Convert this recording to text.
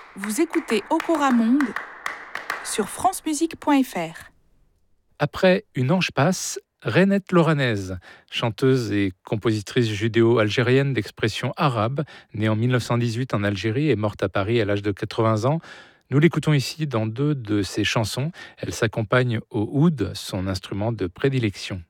Vous écoutez Okora Monde sur francemusique.fr. Après Une ange passe, Renette Loranaise, chanteuse et compositrice judéo-algérienne d'expression arabe, née en 1918 en Algérie et morte à Paris à l'âge de 80 ans. Nous l'écoutons ici dans 2 de ses chansons. Elle s'accompagne au oud, son instrument de prédilection.